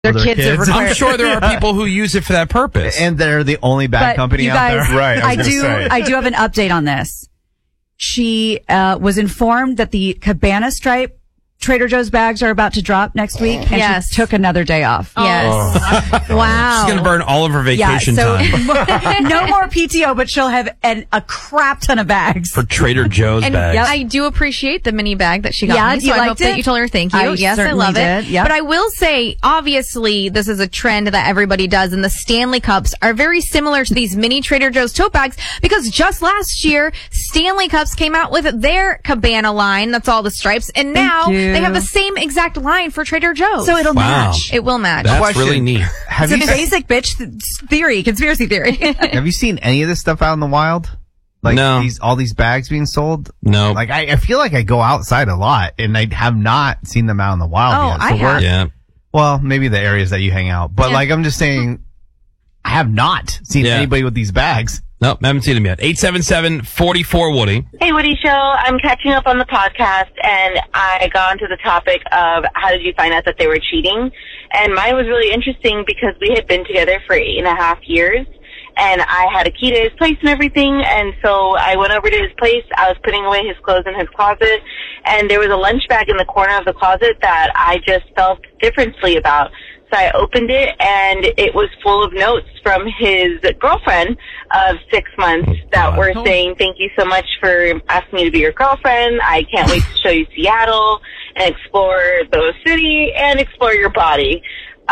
Their kids are required. I'm sure there are people who use it for that purpose. And they're the only bag company you guys, out there. Right. I do have an update on this. She was informed that the Cabana Stripe Trader Joe's bags are about to drop next week, and she took another day off. Yes. Wow. She's going to burn all of her vacation time. No more PTO, but she'll have a crap ton of bags. For Trader Joe's bags. I do appreciate the mini bag that she got me, so I hope that you told her thank you. Yes, I love it. Yep. But I will say, obviously, this is a trend that everybody does, and the Stanley Cups are very similar to these mini Trader Joe's tote bags, because just last year, Stanley Cups came out with their Cabana line, that's all the stripes, and now they have the same exact line for Trader Joe's. So it'll match. It will match. That's really neat. It's a basic bitch theory, conspiracy theory. Have you seen any of this stuff out in the wild? Like no. all these bags being sold? No. Like I feel like I go outside a lot and I have not seen them out in the wild yet. So I have. Yeah. Well, maybe the areas that you hang out. But like I'm just saying, I have not seen anybody with these bags. Nope, haven't seen them yet. 877-44-WOODY. Hey, Woody Show. I'm catching up on the podcast, and I got onto the topic of how did you find out that they were cheating? And mine was really interesting because we had been together for 8.5 years, and I had a key to his place and everything, and so I went over to his place. I was putting away his clothes in his closet, and there was a lunch bag in the corner of the closet that I just felt differently about. So I opened it, and it was full of notes from his girlfriend of 6 months that were saying, thank you so much for asking me to be your girlfriend. I can't wait to show you Seattle and explore the city and explore your body.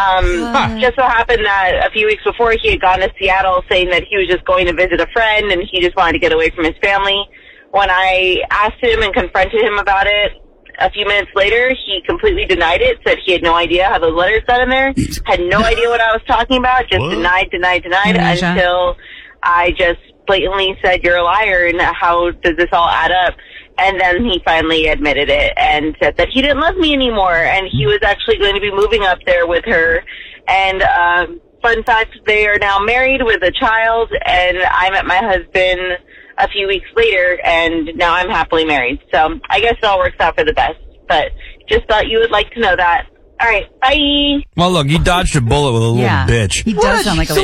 Just so happened that a few weeks before he had gone to Seattle saying that he was just going to visit a friend and he just wanted to get away from his family. When I asked him and confronted him about it, a few minutes later, he completely denied it, said he had no idea how those letters got in there, had no idea what I was talking about, just denied until I just blatantly said, you're a liar, and how does this all add up? And then he finally admitted it and said that he didn't love me anymore, and he was actually going to be moving up there with her. And fun fact, they are now married with a child, and I met my husband a few weeks later, and now I'm happily married. So I guess it all works out for the best. But just thought you would like to know that. All right, bye. Well, look, you dodged a bullet with a little bitch. He does sound like a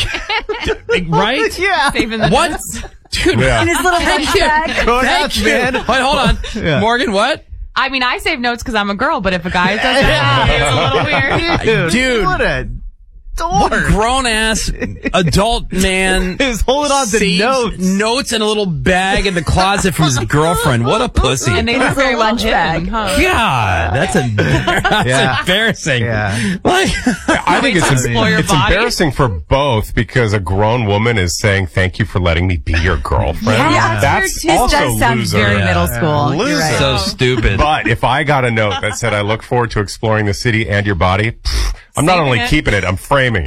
dork. Right? Yeah. Saving the What? notes. Dude, In his little lunch bag. Thank you. Wait, hold on. Yeah. Morgan, what? I mean, I save notes because I'm a girl, but if a guy does that, it's a little weird. Dude. What a What grown-ass adult man is holding on to notes in a little bag in the closet from his girlfriend. What a pussy. And they His very little well lunch hidden, bag. huh? God, that's embarrassing. Yeah. Like, I think explore your it's body. embarrassing for both because a grown woman is saying, thank you for letting me be your girlfriend. Yeah, That's this also does sound loser. very middle school. Loser. You're right. so stupid. But if I got a note that said, I look forward to exploring the city and your body, I'm not only keeping it, I'm framing it.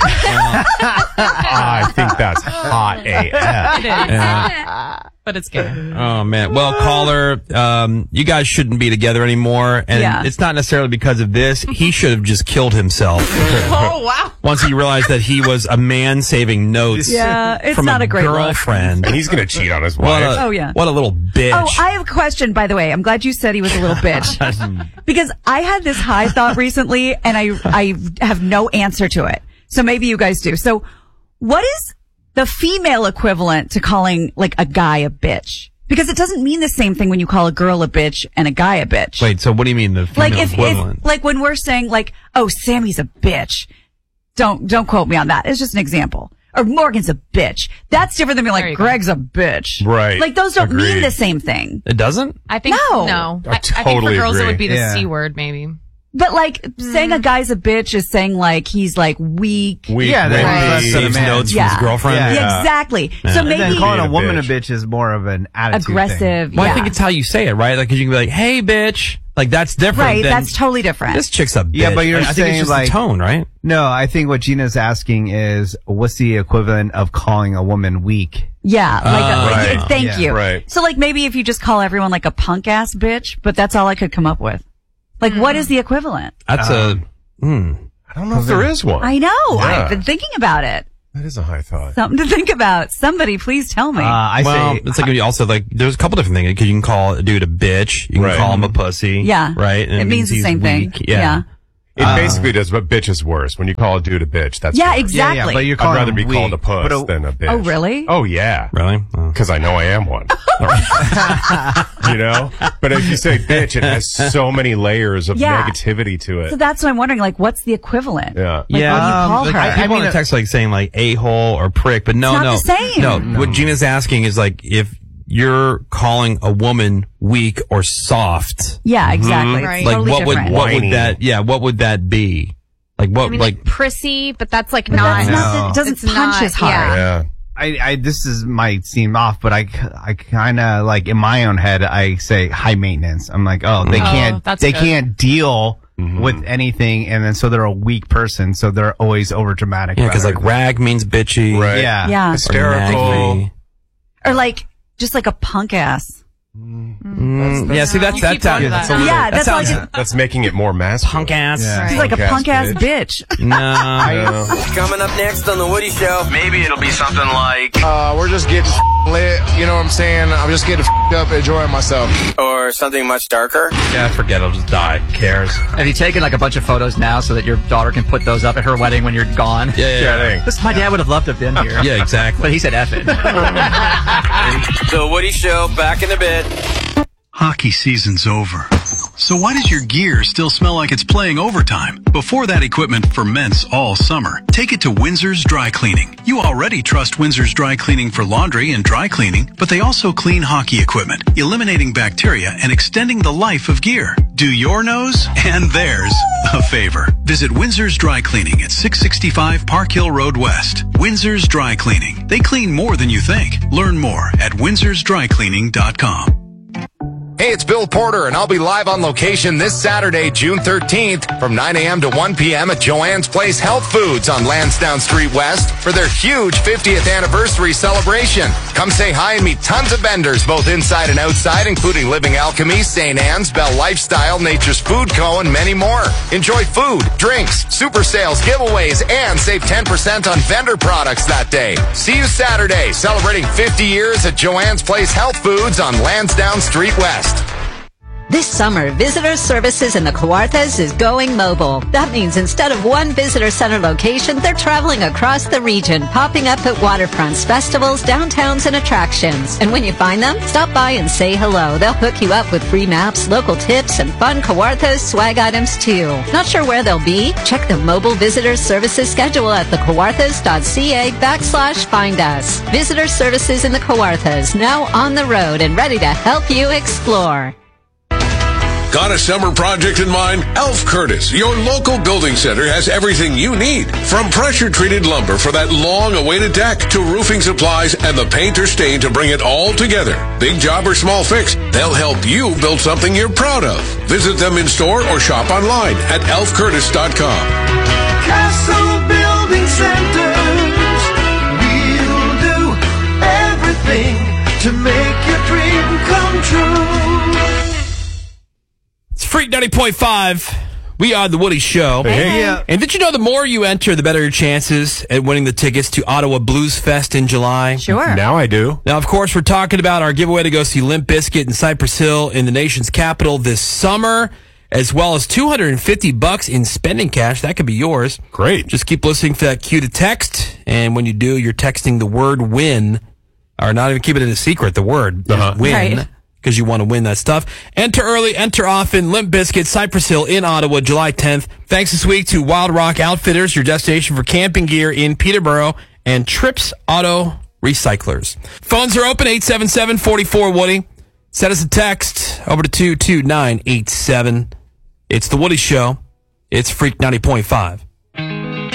I think that's hot AF. It is. But it's good. Oh, man. Well, caller, you guys shouldn't be together anymore. And it's not necessarily because of this. He should have just killed himself. Oh, wow. Once he realized that he was a man saving notes it's from not a great look. girlfriend. And he's going to cheat on his What wife. what a little bitch. Oh, I have a question, by the way. I'm glad you said he was a little bitch. Because I had this high thought recently, and I have no answer to it. So maybe you guys do. So what is the female equivalent to calling, like, a guy a bitch? Because it doesn't mean the same thing when you call a girl a bitch and a guy a bitch. Wait, so what do you mean the female Like, equivalent? if, like, when we're saying, like, oh, Sammy's a bitch. Don't quote me on that. It's just an example. Or Morgan's a bitch. That's different than being like, Greg's a bitch. Right. Like, those don't mean Agreed. the same thing. It doesn't? I think No. I think for totally girls it agree. would be the Yeah. C word, maybe. But, like, saying a guy's a bitch is saying, like, he's, like, weak. Weak, Yeah, that's windy. less than a Saves man. notes from his Yeah. girlfriend? Yeah. Exactly. So And then maybe calling a Being a woman a bitch. bitch is more of an attitude aggressive. thing. Well, yeah. I think it's how you say it, right? Like, cause you can be like, hey, bitch. Like, that's different right. than, That's totally different. this chick's a bitch. Yeah, but you're I think saying, it's just like- the tone, right? No, I think what Gina's asking is, what's the equivalent of calling a woman weak? Yeah. Like, right. thank Yeah. you. Right. So, like, maybe if you just call everyone, like, a punk ass bitch, but that's all I could come up with. Like, what is the equivalent? That's I don't know if there is one. I know. Yeah. I've been thinking about it. That is a high thought. Something to think about. Somebody, please tell me. I well, say, it's like when you also like, there's a couple different things. Because you can call a dude a bitch. You can Right. call him a pussy. Yeah. Right? And It means the he's same thing. weak. Yeah. It basically does, but bitch is worse. When you call a dude a bitch, that's worse. Exactly. Yeah, but you're I'd calling rather him be called a weak, puss but than a bitch. Oh, really? Oh, yeah. Really? Because I know I am one. You know? But if you say bitch, it has so many layers of negativity to it. So that's what I'm wondering. Like, what's the equivalent? Yeah. Like, what do you call her? People in the text like saying like a-hole or prick, but no, It's not the same. No, what Gina's asking is like if you're calling a woman weak or soft. Yeah, exactly. Right. It's Like totally different. what would that? Yeah, what would that be? Like what? I mean, like prissy, but that's like But not. that's not. It doesn't It's punch not, as hard. yeah. Yeah. This might seem off, but I kind of like in my own head, I say high maintenance. I'm like, they that's good. can't deal with anything. And then so they're a weak person. So they're always over dramatic. yeah, because like rag means bitchy. Right. Yeah. Yeah. Or Hysterical. naggy. Or like, just like a punk ass. Yeah, see that's You that keep going with sounds that. Yeah, that's sounds like That's making it more masculine. punk ass. Yeah. She's like a punk ass bitch. No. Coming up next on The Woody Show. Maybe it'll be something like, We're just getting lit, you know what I'm saying? I'm just getting up, enjoying myself. or something much darker. Yeah, forget it. I'll just die. Who cares? Have you taken like a bunch of photos now so that your daughter can put those up at her wedding when you're gone? Yeah. This, my dad would have loved to have been here. Yeah, exactly. But he said F it. The Woody Show, back in a bit. Hockey season's over. So why does your gear still smell like it's playing overtime? Before that equipment ferments all summer, take it to Windsor's Dry Cleaning. You already trust Windsor's Dry Cleaning for laundry and dry cleaning, but they also clean hockey equipment, eliminating bacteria and extending the life of gear. Do your nose and theirs a favor. Visit Windsor's Dry Cleaning at 665 Park Hill Road West. Windsor's Dry Cleaning. They clean more than you think. Learn more at windsorsdrycleaning.com. Hey, it's Bill Porter, and I'll be live on location this Saturday, June 13th, from 9 a.m. to 1 p.m. at Joanne's Place Health Foods on Lansdowne Street West for their huge 50th anniversary celebration. Come say hi and meet tons of vendors, both inside and outside, including Living Alchemy, St. Anne's, Bell Lifestyle, Nature's Food Co., and many more. Enjoy food, drinks, super sales, giveaways, and save 10% on vendor products that day. See you Saturday, celebrating 50 years at Joanne's Place Health Foods on Lansdowne Street West. This summer, Visitor Services in the Kawarthas is going mobile. That means instead of one visitor center location, they're traveling across the region, popping up at waterfronts, festivals, downtowns, and attractions. And when you find them, stop by and say hello. They'll hook you up with free maps, local tips, and fun Kawarthas swag items too. Not sure where they'll be? Check the Mobile Visitor Services schedule at thekawarthas.ca/find us. Visitor Services in the Kawarthas, now on the road and ready to help you explore. Got a summer project in mind? Elf Curtis, your local building center, has everything you need. From pressure-treated lumber for that long-awaited deck to roofing supplies and the paint or stain to bring it all together. Big job or small fix, they'll help you build something you're proud of. Visit them in store or shop online at elfcurtis.com. Castle Building Centers, we'll do everything to make your dream come true. It's Freak 90.5. We are The Woody Show. Hey. Yeah. And did you know the more you enter, the better your chances at winning the tickets to Ottawa Blues Fest in July? Sure. Now I do. Now, of course, we're talking about our giveaway to go see Limp Bizkit in Cypress Hill in the nation's capital this summer, as well as $250 in spending cash. That could be yours. Great. Just keep listening for that cue to text. And when you do, you're texting the word win, or not even keeping it a secret, the word win. Right. Because you want to win that stuff. Enter early, enter often. Limp Bizkit, Cypress Hill in Ottawa, July 10th. Thanks this week to Wild Rock Outfitters, your destination for camping gear in Peterborough, and Trips Auto Recyclers. Phones are open, 877-44-WOODY. Send us a text over to 22987. It's The Woody Show. It's Freak 90.5.